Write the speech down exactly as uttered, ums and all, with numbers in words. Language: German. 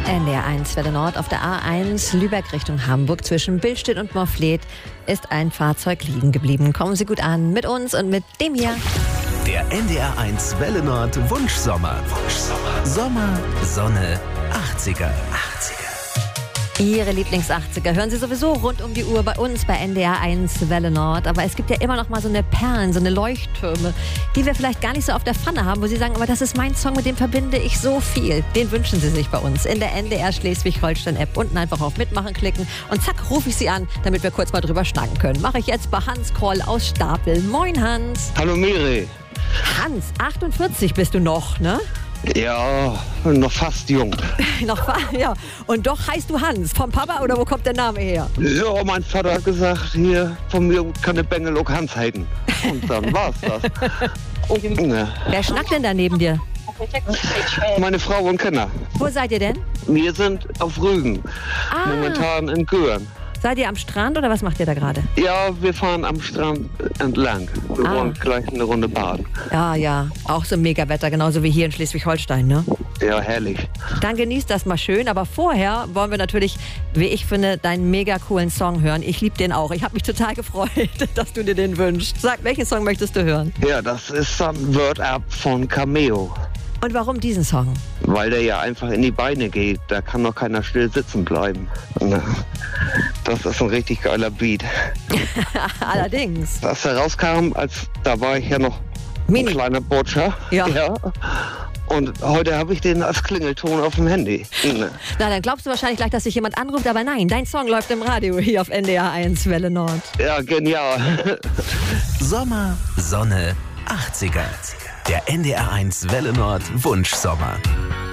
N D R eins Welle Nord auf der A eins Lübeck Richtung Hamburg zwischen Billstedt und Morfleet ist ein Fahrzeug liegen geblieben. Kommen Sie gut an mit uns und mit dem hier. Der N D R eins Welle Nord Wunschsommer. Wunschsommer. Sommer, Sonne, achtziger. achtziger. Ihre Lieblings-achtziger hören Sie sowieso rund um die Uhr bei uns bei N D R eins Welle Nord. Aber es gibt ja immer noch mal so eine Perlen, so eine Leuchttürme, die wir vielleicht gar nicht so auf der Pfanne haben, wo Sie sagen, aber das ist mein Song, mit dem verbinde ich so viel. Den wünschen Sie sich bei uns in der N D R Schleswig-Holstein-App. Unten einfach auf Mitmachen klicken und zack, rufe ich Sie an, damit wir kurz mal drüber schnacken können. Mache ich jetzt bei Hans Kroll aus Stapel. Moin Hans. Hallo Miri. Hans, achtundvierzig bist du noch, ne? Ja, noch fast jung. noch ja. Und doch heißt du Hans. Vom Papa oder wo kommt der Name her? Ja, mein Vater hat gesagt, hier von mir kann der Bengel auch Hans heiten. Und dann war's das. Ja. Wer schnackt denn da neben dir? Meine Frau und Kinder. Wo seid ihr denn? Wir sind auf Rügen. Ah. Momentan in Göhren. Seid ihr am Strand oder was macht ihr da gerade? Ja, wir fahren am Strand entlang. Wir Ah. wollen gleich eine Runde baden. Ja, ja. Auch so Mega-Wetter, genauso wie hier in Schleswig-Holstein, ne? Ja, herrlich. Dann genießt das mal schön. Aber vorher wollen wir natürlich, wie ich finde, deinen mega coolen Song hören. Ich liebe den auch. Ich habe mich total gefreut, dass du dir den wünschst. Sag, welchen Song möchtest du hören? Ja, das ist dann Word Up von Cameo. Und warum diesen Song? Weil der ja einfach in die Beine geht. Da kann doch keiner still sitzen bleiben. Na, das ist ein richtig geiler Beat. Allerdings. Als er rauskam, als, da war ich ja noch Mini. ein kleiner Butcher. Ja. ja. Und heute habe ich den als Klingelton auf dem Handy. Na. Na, dann glaubst du wahrscheinlich gleich, dass sich jemand anruft. Aber nein, dein Song läuft im Radio hier auf N D R eins Welle Nord. Ja, genial. Sommer, Sonne, achtziger. Der N D R eins Welle Nord Wunschsommer.